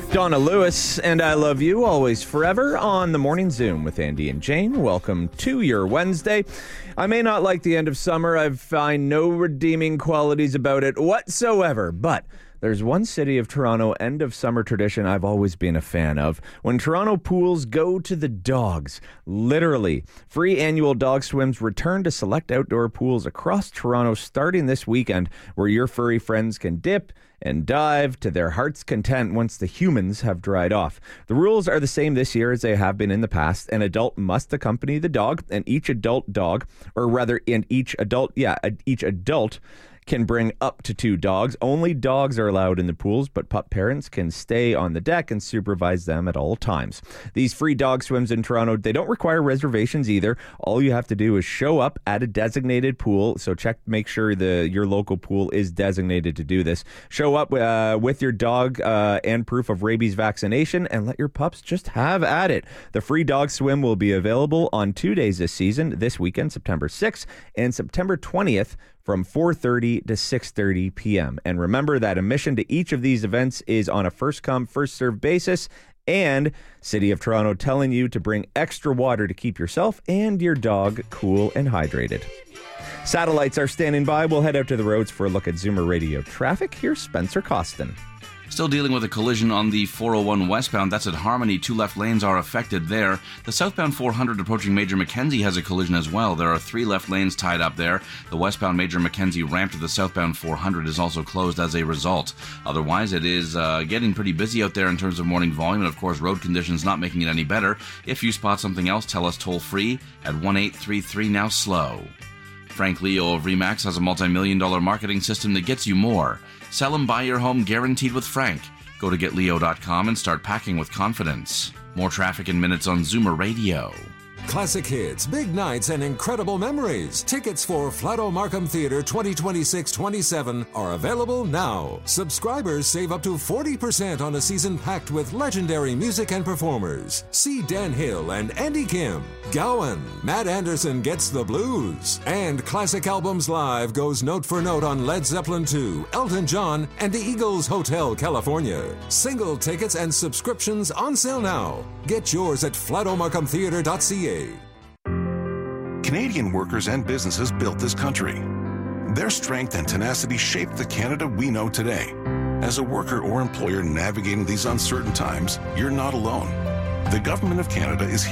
Donna Lewis and I Love You Always Forever on the Morning Zoom with Andy and Jane. Welcome to your Wednesday. I may not like the end of summer. I find no redeeming qualities about it whatsoever, but there's one City of Toronto end of summer tradition I've always been a fan of. When Toronto pools go to the dogs, literally. Free annual dog swims return to select outdoor pools across Toronto starting this weekend, where your furry friends can dip and dive to their heart's content once the humans have dried off. The rules are the same this year as they have been in the past. An adult must accompany the dog, and each adult can bring up to 2 dogs. Only dogs are allowed in the pools, but pup parents can stay on the deck and supervise them at all times. These free dog swims in Toronto, they don't require reservations either. All you have to do is show up at a designated pool. So make sure your local pool is designated to do this. Show up with your dog and proof of rabies vaccination, and let your pups just have at it. The free dog swim will be available on 2 days this season, this weekend, September 6th and September 20th, from 4:30 to 6:30 p.m. And remember that admission to each of these events is on a first-come, first-served basis, and City of Toronto telling you to bring extra water to keep yourself and your dog cool and hydrated. Satellites are standing by. We'll head out to the roads for a look at Zoomer Radio traffic. Here's Spencer Costin. Still dealing with a collision on the 401 westbound. That's at Harmony. 2 left lanes are affected there. The southbound 400 approaching Major Mackenzie has a collision as well. There are 3 left lanes tied up there. The westbound Major Mackenzie ramp to the southbound 400 is also closed as a result. Otherwise, it is getting pretty busy out there in terms of morning volume, and of course, road conditions not making it any better. If you spot something else, tell us toll free at 1-833 now slow. Frank Leo of RE/MAX has a multi-million-dollar marketing system that gets you more. Sell and buy your home guaranteed with Frank. Go to getleo.com and start packing with confidence. More traffic in minutes on Zoomer Radio. Classic hits, big nights, and incredible memories. Tickets for Flato Markham Theatre 2026-27 are available now. Subscribers save up to 40% on a season packed with legendary music and performers. See Dan Hill and Andy Kim. Gowan, Matt Anderson Gets the Blues. And Classic Albums Live goes note for note on Led Zeppelin II, Elton John, and the Eagles Hotel California. Single tickets and subscriptions on sale now. Get yours at flatomarkhamtheatre.ca. Canadian workers and businesses built this country. Their strength and tenacity shaped the Canada we know today. As a worker or employer navigating these uncertain times, you're not alone. The Government of Canada is here